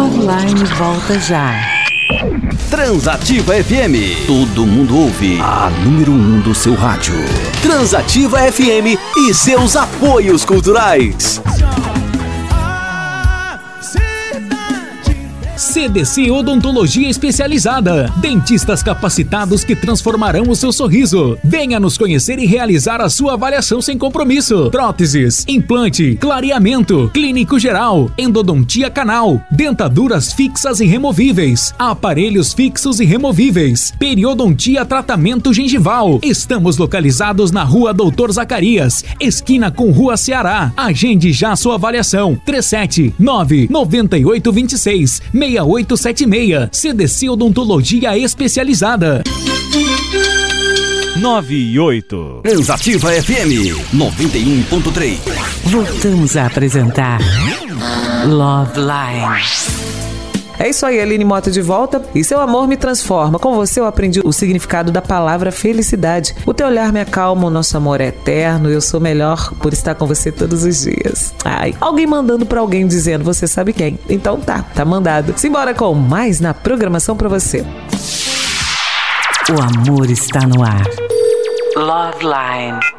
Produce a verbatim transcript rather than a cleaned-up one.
Loveline volta já. Transativa F M. Todo mundo ouve. A número um do seu rádio. Transativa F M e seus apoios culturais. C D C Odontologia Especializada. Dentistas capacitados que transformarão o seu sorriso. Venha nos conhecer e realizar a sua avaliação sem compromisso. Próteses, implante, clareamento, clínico geral, endodontia canal, dentaduras fixas e removíveis, aparelhos fixos e removíveis, periodontia tratamento gengival. Estamos localizados na Rua Doutor Zacarias, esquina com Rua Ceará. Agende já sua avaliação. três sete nove nove oito dois seis seis oito sete seis. C D C Odontologia Especializada. nove e oito. Transativa F M noventa e um ponto três. Voltamos a apresentar Loveline. É isso aí, Aline Mota de volta. E Seu Amor Me Transforma. Com você eu aprendi o significado da palavra felicidade. O teu olhar me acalma, o nosso amor é eterno. Eu sou melhor por estar com você todos os dias. Ai, alguém mandando pra alguém dizendo, você sabe quem. Então tá, tá mandado. Simbora com mais na programação pra você. O amor está no ar. Loveline.